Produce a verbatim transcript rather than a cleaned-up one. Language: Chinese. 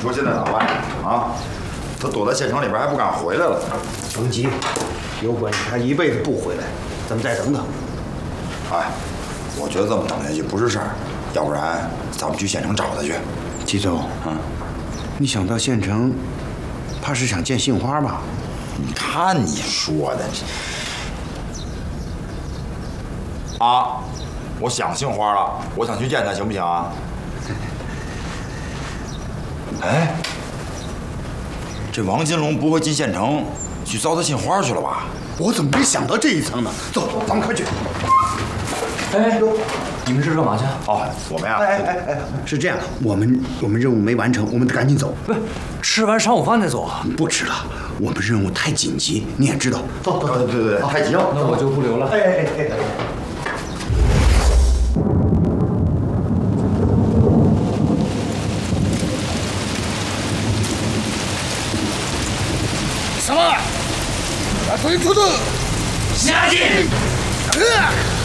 说现在咋办啊？他躲在县城里边还不敢回来了。 甭急，有本事他一辈子不回来，咱们再等等。 哎，我觉得这么等下去不是事儿，要不然咱们去县城找他去。 季总， 嗯， 你想到县城，怕是想见杏花吧？ 你看你说的，啊，我想杏花了，我想去见她，行不行啊？哎，这王金龙不会进县城去糟蹋杏花去了吧？ 我怎么没想到这一层呢？走，咱们快去。 哎，你们这是干嘛去？ 哦，我们呀， 哎哎哎，是这样，我们我们任务没完成，我们得赶紧走。 不是，吃完商务饭再走啊？ 不吃了，我们任务太紧急，你也知道。走走对对对，太急了。 那我就不留了。 哎哎哎。 什么？把腿出动！ 下进。 呃